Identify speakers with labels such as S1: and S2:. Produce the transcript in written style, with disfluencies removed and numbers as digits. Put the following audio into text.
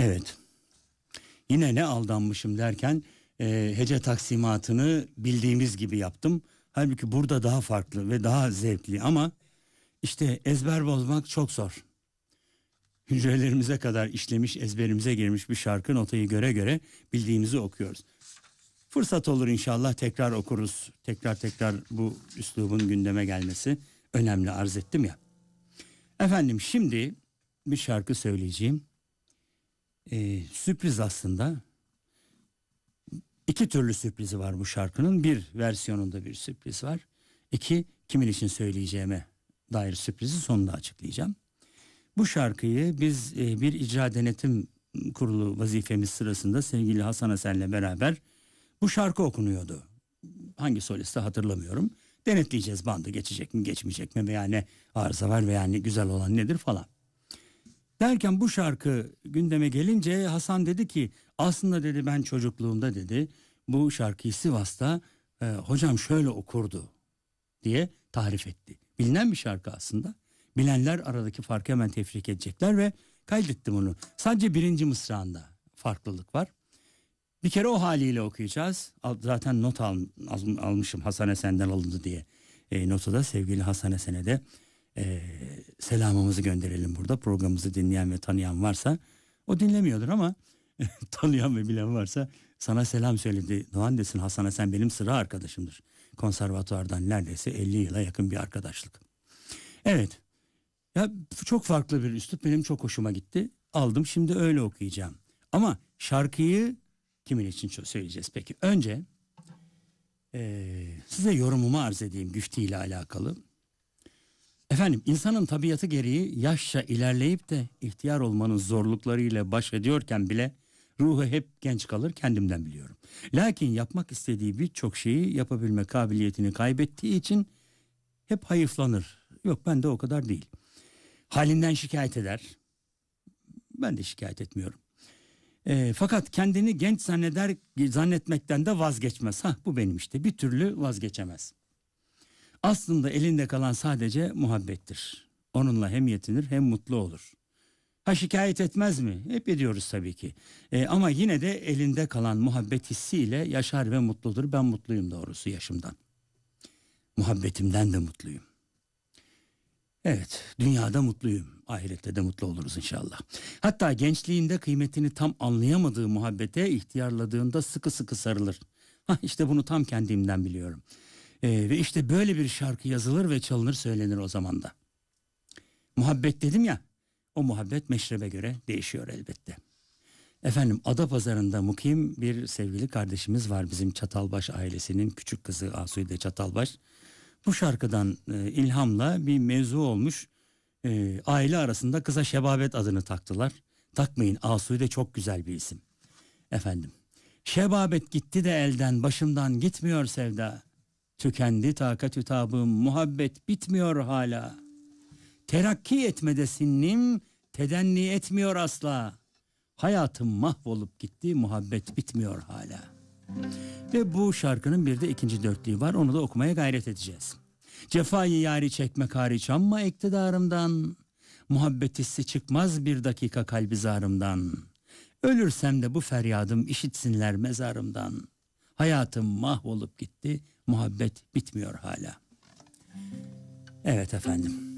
S1: Evet. Yine ne aldanmışım derken hece taksimatını bildiğimiz gibi yaptım. Halbuki burada daha farklı ve daha zevkli ama işte ezber bozmak çok zor. Hücrelerimize kadar işlemiş, ezberimize girmiş bir şarkı, notayı göre göre bildiğimizi okuyoruz. Fırsat olur inşallah tekrar okuruz. Tekrar bu üslubun gündeme gelmesi önemli, arz ettim ya. Efendim şimdi bir şarkı söyleyeceğim. Sürpriz aslında. İki türlü sürprizi var bu şarkının. Bir, versiyonunda bir sürpriz var. İki, kimin için söyleyeceğime dair sürprizi sonunda açıklayacağım. Bu şarkıyı biz bir icra denetim kurulu vazifemiz sırasında sevgili Hasan Asen'le beraber bu şarkı okunuyordu. Hangi solisti hatırlamıyorum. Denetleyeceğiz, bandı geçecek mi geçmeyecek mi veya ne arıza var veya ne güzel olan nedir falan. Derken bu şarkı gündeme gelince Hasan dedi ki aslında dedi ben çocukluğumda dedi bu şarkıyı Sivas'ta hocam şöyle okurdu diye tarif etti. Bilinen bir şarkı aslında. Bilenler aradaki farkı hemen tefrik edecekler ve kaydettim onu. Sadece birinci mısrağında farklılık var. Bir kere o haliyle okuyacağız. Zaten not almışım Hasan Esen'den alındı diye. Notu da sevgili Hasan Esen'e de selamımızı gönderelim burada. Programımızı dinleyen ve tanıyan varsa, o dinlemiyordur ama tanıyan ve bilen varsa sana selam söyledi. Doğan desin, Hasan Esen benim sıra arkadaşımdır. Konservatuvardan neredeyse 50 yıla yakın bir arkadaşlık. Evet. Ya çok farklı bir üslup, benim çok hoşuma gitti. Aldım, şimdi öyle okuyacağım. Ama şarkıyı kimin için söyleyeceğiz peki? Önce size yorumumu arz edeyim güfti ile alakalı. Efendim, insanın tabiatı gereği yaşça ilerleyip de ihtiyar olmanın zorluklarıyla baş ediyorken bile ruhu hep genç kalır, kendimden biliyorum. Lakin yapmak istediği birçok şeyi yapabilme kabiliyetini kaybettiği için hep hayıflanır. Yok, ben de o kadar değil. Halinden şikayet eder. Ben de şikayet etmiyorum. Fakat kendini genç zannetmekten de vazgeçmez. Bu benim işte, bir türlü vazgeçemez. Aslında elinde kalan sadece muhabbettir. Onunla hem yetinir hem mutlu olur. Şikayet etmez mi? Hep ediyoruz tabii ki. Ama yine de elinde kalan muhabbet hissiyle yaşar ve mutludur. Ben mutluyum doğrusu yaşımdan. Muhabbetimden de mutluyum. Evet, dünyada mutluyum. Ahirette de mutlu oluruz inşallah. Hatta gençliğinde kıymetini tam anlayamadığı muhabbete ihtiyarladığında sıkı sıkı sarılır. İşte bunu tam kendimden biliyorum. Ve işte böyle bir şarkı yazılır ve çalınır, söylenir o zaman da. Muhabbet dedim ya, o muhabbet meşrebe göre değişiyor elbette. Efendim, Adapazarı'nda mukim bir sevgili kardeşimiz var, bizim Çatalbaş ailesinin küçük kızı Asude Çatalbaş. Bu şarkıdan ilhamla bir mevzu olmuş. Aile arasında kıza Şebabet adını taktılar. Takmayın, Asude çok güzel bir isim. Efendim, Şebabet gitti de elden, başımdan gitmiyor sevda. Tükendi takat ütabım, muhabbet bitmiyor hala. Terakki etmede sinnim, tedenni etmiyor asla. Hayatım mahvolup gitti, muhabbet bitmiyor hala. Ve bu şarkının bir de ikinci dörtlüğü var, onu da okumaya gayret edeceğiz. Cefayı yari çekmek hariç amma iktidarımdan, muhabbet hissi çıkmaz bir dakika kalbi zarımdan. Ölürsem de bu feryadım işitsinler mezarımdan. Hayatım mahvolup gitti, muhabbet bitmiyor hala. Evet efendim.